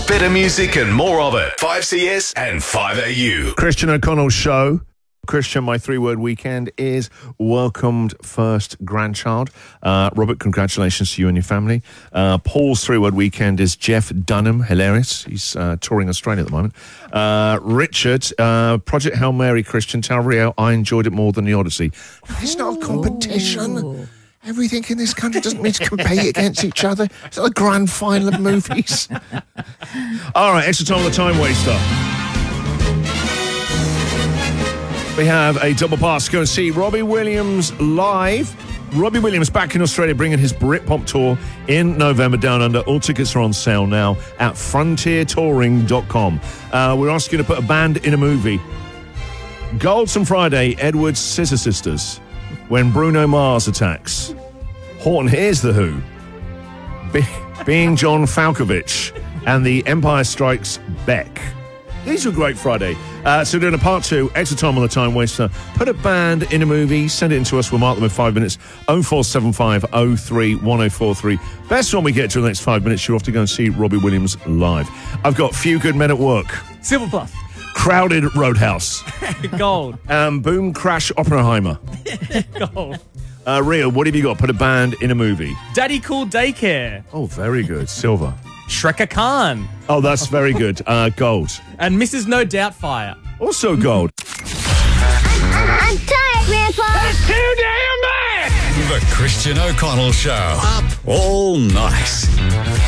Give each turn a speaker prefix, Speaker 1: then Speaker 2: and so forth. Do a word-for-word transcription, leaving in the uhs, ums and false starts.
Speaker 1: Better music and more of it. five C S and five A U.
Speaker 2: Christian O'Connell Show. Christian, my three-word weekend is welcomed first grandchild. Uh, Robert, congratulations to you and your family. Uh, Paul's three-word weekend is Jeff Dunham. Hilarious. He's uh, touring Australia at the moment. Uh, Richard, uh, Project Hail Mary, Christian, tell Rio I enjoyed it more than the Odyssey. It's not a competition. Ooh. Everything in this country doesn't mean to compete against each other. It's not a grand final of movies. All right, extra time on the time waster. We have a double pass to go and see Robbie Williams live. Robbie Williams back in Australia bringing his Britpop tour in November down under. All tickets are on sale now at frontier touring dot com. Uh, we're asking you to put a band in a movie. Golds on Friday, Edward's Scissor Sisters. When Bruno Mars attacks. Horton Hears the Who. Be- being John Falkovich. And The Empire Strikes Back. These were great Friday. Uh, so doing a part two, extra time on the time waster. Put a band in a movie, send it in to us. We'll mark them in five minutes. oh four seven five oh three one oh four three. Best one we get to in the next five minutes, you're off to go and see Robbie Williams live. I've got Few Good Men at Work.
Speaker 3: Silver Plus.
Speaker 2: Crowded Roadhouse.
Speaker 3: Gold.
Speaker 2: Um, Boom Crash Oppenheimer.
Speaker 3: Gold.
Speaker 2: Uh, Rio, what have you got? Put a band in a movie.
Speaker 3: Daddy Cool Daycare.
Speaker 2: Oh, very good. Silver.
Speaker 3: Shreka Khan.
Speaker 2: Oh, that's very good. Uh, gold.
Speaker 3: And Missus No Doubtfire.
Speaker 2: Also gold.
Speaker 4: I'm tired, Grandpa.
Speaker 5: That's too damn bad.
Speaker 1: The Christian O'Connell Show. Up all night.